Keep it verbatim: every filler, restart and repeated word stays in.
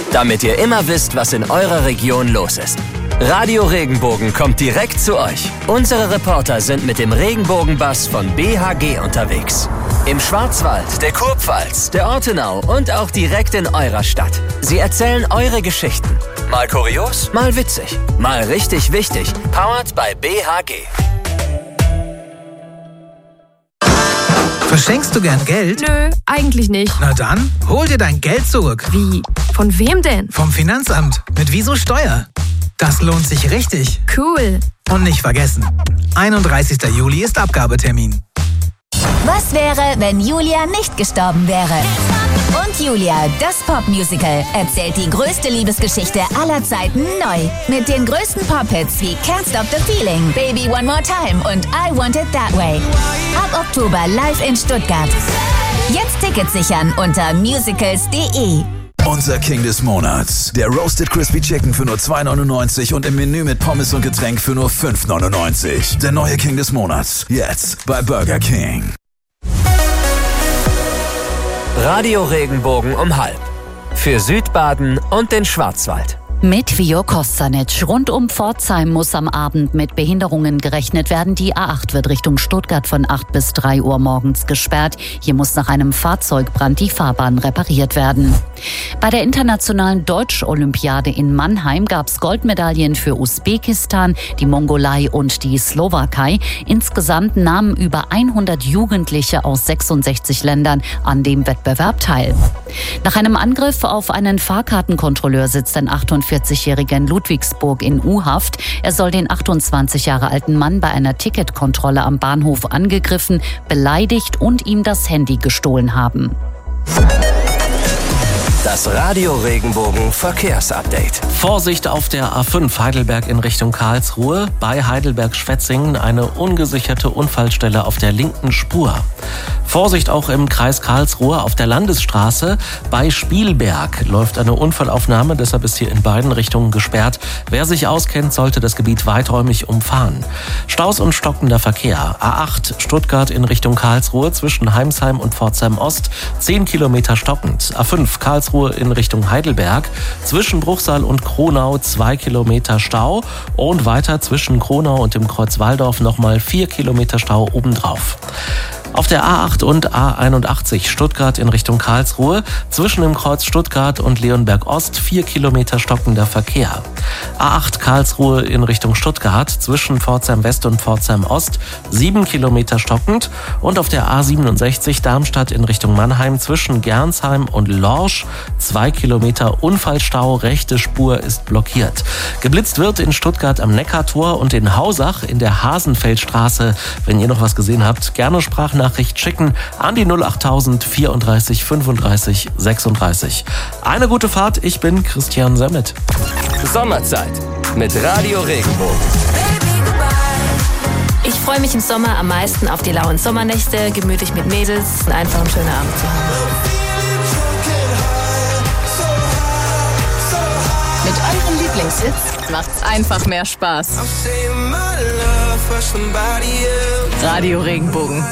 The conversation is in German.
damit ihr immer wisst, was in eurer Region los ist. Radio Regenbogen kommt direkt zu euch. Unsere Reporter sind mit dem Regenbogenbus von B H G unterwegs. Im Schwarzwald, der Kurpfalz, der Ortenau und auch direkt in eurer Stadt. Sie erzählen eure Geschichten. Mal kurios, mal witzig, mal richtig wichtig. Powered by B H G. Verschenkst du gern Geld? Nö, eigentlich nicht. Na dann, hol dir dein Geld zurück. Wie? Von wem denn? Vom Finanzamt. Mit Wieso Steuer. Das lohnt sich richtig. Cool. Und nicht vergessen, einunddreißigster Juli ist Abgabetermin. Was wäre, wenn Julia nicht gestorben wäre? Und Julia, das Popmusical, erzählt die größte Liebesgeschichte aller Zeiten neu. Mit den größten Pop-Hits wie Can't Stop the Feeling, Baby One More Time und I Want It That Way. Ab Oktober live in Stuttgart. Jetzt Tickets sichern unter musicals punkt de. Unser King des Monats. Der Roasted Crispy Chicken für nur zwei neunundneunzig und im Menü mit Pommes und Getränk für nur fünf neunundneunzig. Der neue King des Monats. Jetzt bei Burger King. Radio Regenbogen um halb. Für Südbaden und den Schwarzwald. Mit Vio Kostanic. Rund um Pforzheim muss am Abend mit Behinderungen gerechnet werden. Die A acht wird Richtung Stuttgart von acht bis drei Uhr morgens gesperrt. Hier muss nach einem Fahrzeugbrand die Fahrbahn repariert werden. Bei der internationalen Deutsch-Olympiade in Mannheim gab es Goldmedaillen für Usbekistan, die Mongolei und die Slowakei. Insgesamt nahmen über hundert Jugendliche aus sechsundsechzig Ländern an dem Wettbewerb teil. Nach einem Angriff auf einen Fahrkartenkontrolleur sitzt ein achtundvierzigjähriger in Ludwigsburg in U-Haft. Er soll den achtundzwanzig Jahre alten Mann bei einer Ticketkontrolle am Bahnhof angegriffen, beleidigt und ihm das Handy gestohlen haben. Das Radio Regenbogen Verkehrsupdate. Vorsicht auf der A fünf Heidelberg in Richtung Karlsruhe. Bei Heidelberg-Schwetzingen eine ungesicherte Unfallstelle auf der linken Spur. Vorsicht auch im Kreis Karlsruhe auf der Landesstraße. Bei Spielberg läuft eine Unfallaufnahme, deshalb ist hier in beiden Richtungen gesperrt. Wer sich auskennt, sollte das Gebiet weiträumig umfahren. Staus und stockender Verkehr. A acht Stuttgart in Richtung Karlsruhe zwischen Heimsheim und Pforzheim Ost. zehn Kilometer stockend. A fünf Karlsruhe in Richtung Heidelberg. Zwischen Bruchsal und Kronau zwei Kilometer Stau. Und weiter zwischen Kronau und dem Kreuz Walldorf nochmal vier Kilometer Stau obendrauf. Auf der A acht und A einundachtzig Stuttgart in Richtung Karlsruhe, zwischen dem Kreuz Stuttgart und Leonberg Ost vier Kilometer stockender Verkehr. A acht Karlsruhe in Richtung Stuttgart, zwischen Pforzheim West und Pforzheim Ost sieben Kilometer stockend. Und auf der A siebenundsechzig Darmstadt in Richtung Mannheim, zwischen Gernsheim und Lorsch zwei Kilometer Unfallstau, rechte Spur ist blockiert. Geblitzt wird in Stuttgart am Neckartor und in Hausach in der Hasenfeldstraße. Wenn ihr noch was gesehen habt, gerne Sprachnachricht schicken an die null achttausend vierunddreißig fünfunddreißig sechsunddreißig. Eine gute Fahrt, ich bin Christian Semmet. Sommerzeit mit Radio Regenbogen. Ich freue mich im Sommer am meisten auf die lauen Sommernächte, gemütlich mit Mädels und einfach einen schönen Abend zu haben. Mit eurem Lieblingshits macht's einfach mehr Spaß. Radio Regenbogen.